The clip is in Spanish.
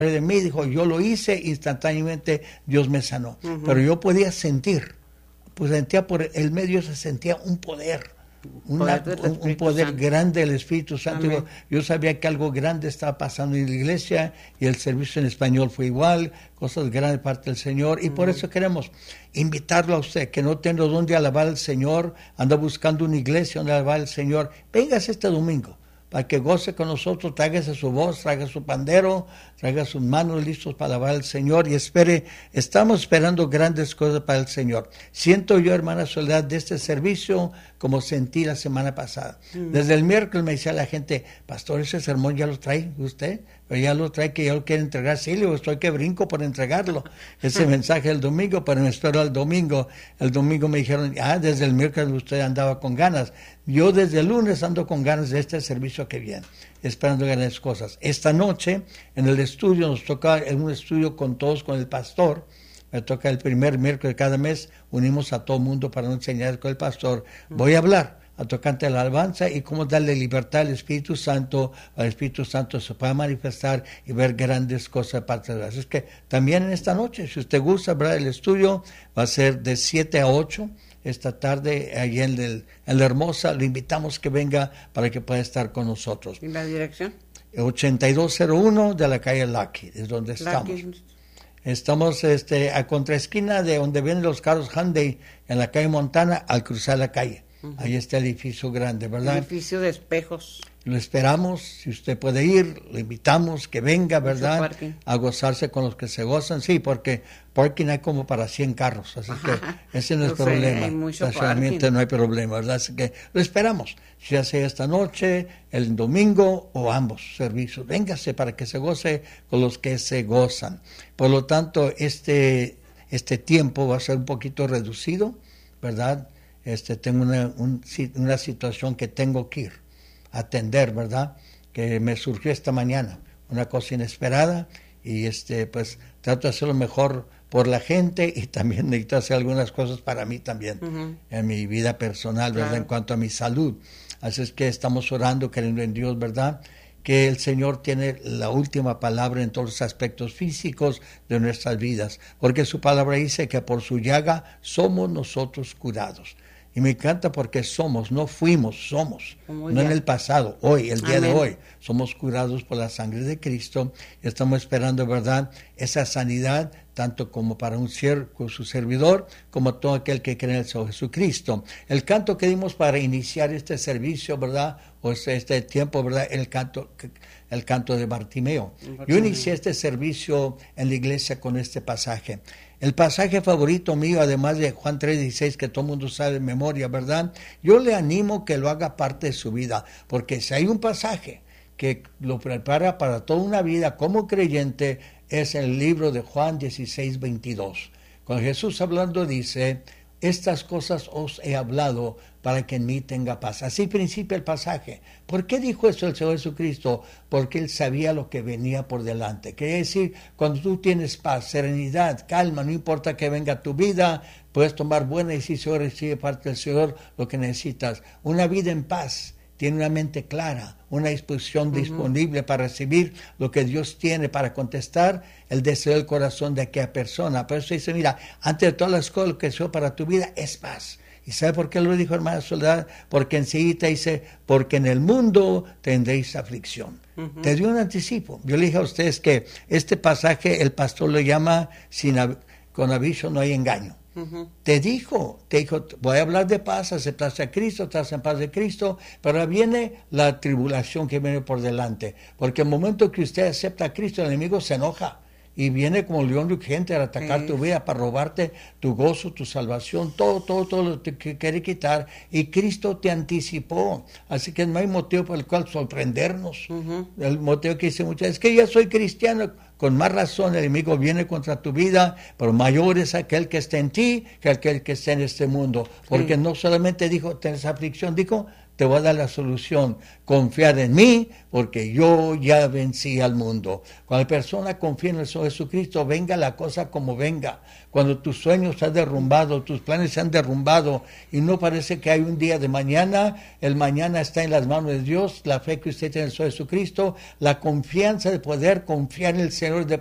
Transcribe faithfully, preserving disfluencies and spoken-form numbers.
de mí, dijo, yo lo hice, instantáneamente Dios me sanó. Uh-huh. Pero yo podía sentir, pues sentía por el medio, se sentía un poder, una, poder un, un poder Santo. grande del Espíritu Santo. Yo, yo sabía que algo grande estaba pasando en la iglesia y el servicio en español fue igual, cosas grandes de parte del Señor. Y uh-huh. por eso queremos invitarlo a usted, que no tenga dónde alabar al Señor, anda buscando una iglesia donde alabar al Señor. Véngase este domingo, para que goce con nosotros, tráigase su voz, traiga su pandero, traiga sus manos listos para alabar al Señor y espere, estamos esperando grandes cosas para el Señor. Siento yo, hermana Soledad, de este servicio como sentí la semana pasada. Mm. Desde el miércoles me decía la gente, pastor, ese sermón ya lo trae usted, pero ya lo trae que ya lo quiere entregar. Sí, le digo, estoy que brinco por entregarlo, ese mensaje del domingo, pero me espero al domingo. El domingo me dijeron, ah, desde el miércoles usted andaba con ganas. Yo desde el lunes ando con ganas de este servicio que viene, esperando grandes cosas. Esta noche en el estudio nos toca, en un estudio con todos, con el pastor, me toca el primer miércoles de cada mes, unimos a todo el mundo para enseñar con el pastor. Voy a hablar a tocante la alabanza y cómo darle libertad al Espíritu Santo, al Espíritu Santo se pueda manifestar y ver grandes cosas de parte de Dios. Es que también en esta noche, si usted gusta, ¿verdad? El estudio va a ser de siete a ocho. Esta tarde, allí en, el, en La Hermosa, le invitamos que venga para que pueda estar con nosotros. ¿Y la dirección? ochenta y dos cero uno de la calle Lucky, es donde estamos. Lucky. Estamos este, a contraesquina de donde vienen los carros Hyundai, en la calle Montana, al cruzar la calle. Uh-huh. Ahí está el edificio grande, ¿verdad? El edificio de espejos. Lo esperamos, si usted puede ir, le invitamos que venga, ¿verdad? A gozarse con los que se gozan. Sí, porque parking hay como para cien carros, así que ese no es Yo problema. Estacionamiento no hay problema, ¿verdad? Así que lo esperamos, ya sea esta noche, el domingo o ambos servicios. Véngase para que se goce con los que se gozan. Por lo tanto, este, este tiempo va a ser un poquito reducido, ¿verdad? Este, tengo una, un, una situación que tengo que ir atender, ¿verdad? Que me surgió esta mañana, una cosa inesperada y este pues trato de hacer lo mejor por la gente y también necesito hacer algunas cosas para mí también, uh-huh. en mi vida personal, ¿verdad? Claro. En cuanto a mi salud. Así es que estamos orando, creyendo en Dios, ¿verdad? Que el Señor tiene la última palabra en todos los aspectos físicos de nuestras vidas, porque su palabra dice que por su llaga somos nosotros curados. Y me encanta porque somos, no fuimos, somos, Como no ya. en el pasado, hoy, el día Amén. de hoy. Somos curados por la sangre de Cristo y estamos esperando, ¿verdad?, esa sanidad, tanto como para un siervo, su servidor, como todo aquel que cree en el Señor Jesucristo. El canto que dimos para iniciar este servicio, ¿verdad?, o este, este tiempo, ¿verdad?, el canto, el canto de Bartimeo. Yo inicié este servicio en la iglesia con este pasaje. El pasaje favorito mío, además de Juan tres dieciséis, que todo el mundo sabe de memoria, ¿verdad? Yo le animo que lo haga parte de su vida, porque si hay un pasaje que lo prepara para toda una vida como creyente, es el libro de Juan dieciséis veintidós. Cuando Jesús hablando dice, estas cosas os he hablado para que en mí tenga paz. Así principia el pasaje. ¿Por qué dijo eso el Señor Jesucristo? Porque Él sabía lo que venía por delante. Quiere decir, cuando tú tienes paz, serenidad, calma, no importa que venga a tu vida, puedes tomar buena decisión, recibe parte del Señor lo que necesitas. Una vida en paz, tiene una mente clara, una disposición uh-huh. disponible para recibir lo que Dios tiene, para contestar el deseo del corazón de aquella persona. Por eso dice, mira, antes de todas las cosas, lo que deseo para tu vida es paz. ¿Y sabe por qué lo dijo, hermana Soledad? Porque enseguida dice, porque en el mundo tendréis aflicción. Uh-huh. Te dio un anticipo. Yo le dije a ustedes que este pasaje el pastor lo llama, sin, con aviso no hay engaño. Uh-huh. Te dijo, te dijo, voy a hablar de paz, aceptaste a Cristo, estás en paz de Cristo, pero viene la tribulación que viene por delante. Porque el momento que usted acepta a Cristo, el enemigo se enoja. Y viene como león rugiente a atacar sí. tu vida, para robarte tu gozo, tu salvación, todo, todo, todo lo que quiere quitar. Y Cristo te anticipó. Así que no hay motivo por el cual sorprendernos. Uh-huh. El motivo que dice muchas veces, es que ya soy cristiano. Con más razón el enemigo viene contra tu vida, pero mayor es aquel que está en ti que aquel que está en este mundo. Porque sí. no solamente dijo, tienes aflicción, dijo, te voy a dar la solución. Confiar en mí, porque yo ya vencí al mundo. Cuando la persona confía en el Señor Jesucristo, venga la cosa como venga. Cuando tus sueños se han derrumbado, tus planes se han derrumbado, y no parece que hay un día de mañana, el mañana está en las manos de Dios, la fe que usted tiene en el Señor Jesucristo, la confianza de poder confiar en el Señor, de